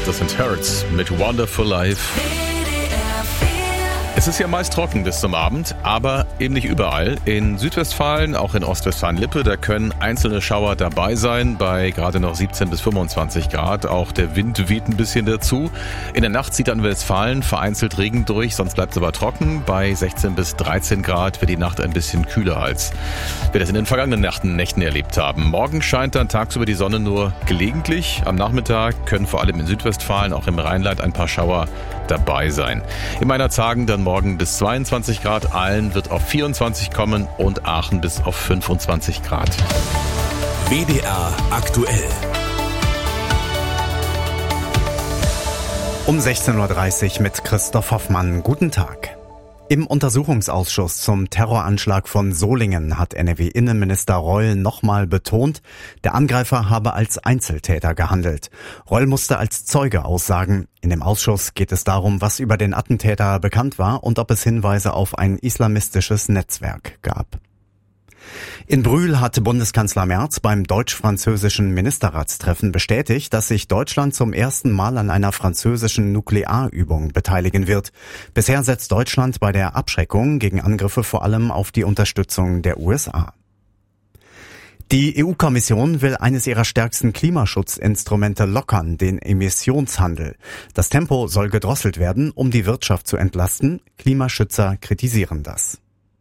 Das sind Hurts mit Wonderful Life. Es ist ja meist trocken bis zum Abend, aber eben nicht überall. In Südwestfalen, auch in Ostwestfalen-Lippe, da können einzelne Schauer dabei sein, bei gerade noch 17 bis 25 Grad. Auch der Wind weht ein bisschen dazu. In der Nacht zieht an Westfalen vereinzelt Regen durch, sonst bleibt es aber trocken. Bei 16 bis 13 Grad wird die Nacht ein bisschen kühler, als wir das in den vergangenen Nächten erlebt haben. Morgen scheint dann tagsüber die Sonne nur gelegentlich. Am Nachmittag können vor allem in Südwestfalen, auch im Rheinland, ein paar Schauer dabei sein. In Meinerzhagen dann morgen bis 22 Grad, Aalen wird auf 24 kommen und Aachen bis auf 25 Grad. WDR aktuell. Um 16.30 Uhr mit Christoph Hoffmann. Guten Tag. Im Untersuchungsausschuss zum Terroranschlag von Solingen hat NRW-Innenminister Reul nochmal betont, der Angreifer habe als Einzeltäter gehandelt. Reul musste als Zeuge aussagen. In dem Ausschuss geht es darum, was über den Attentäter bekannt war und ob es Hinweise auf ein islamistisches Netzwerk gab. In Brühl hatte Bundeskanzler Merz beim deutsch-französischen Ministerratstreffen bestätigt, dass sich Deutschland zum ersten Mal an einer französischen Nuklearübung beteiligen wird. Bisher setzt Deutschland bei der Abschreckung gegen Angriffe vor allem auf die Unterstützung der USA. Die EU-Kommission will eines ihrer stärksten Klimaschutzinstrumente lockern, den Emissionshandel. Das Tempo soll gedrosselt werden, um die Wirtschaft zu entlasten. Klimaschützer kritisieren das.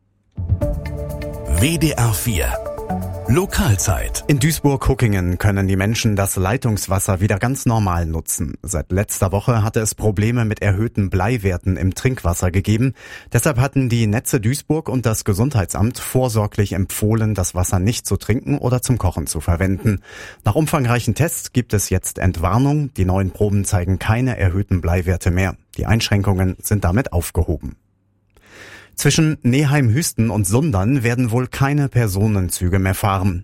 WDR 4 Lokalzeit. In Duisburg-Huckingen können die Menschen das Leitungswasser wieder ganz normal nutzen. Seit letzter Woche hatte es Probleme mit erhöhten Bleiwerten im Trinkwasser gegeben. Deshalb hatten die Netze Duisburg und das Gesundheitsamt vorsorglich empfohlen, das Wasser nicht zu trinken oder zum Kochen zu verwenden. Nach umfangreichen Tests gibt es jetzt Entwarnung. Die neuen Proben zeigen keine erhöhten Bleiwerte mehr. Die Einschränkungen sind damit aufgehoben. Zwischen Neheim-Hüsten und Sundern werden wohl keine Personenzüge mehr fahren.